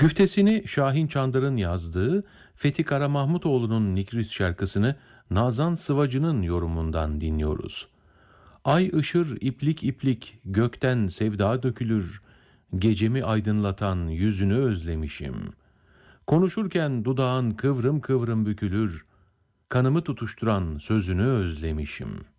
Güftesini Şahin Çandır'ın yazdığı Fethi Karamahmutoğlu'nun Nikris şarkısını Nazan Sıvacı'nın yorumundan dinliyoruz. Ay ışır iplik iplik, gökten sevda dökülür, gecemi aydınlatan yüzünü özlemişim. Konuşurken dudağın kıvrım kıvrım bükülür, kanımı tutuşturan sözünü özlemişim.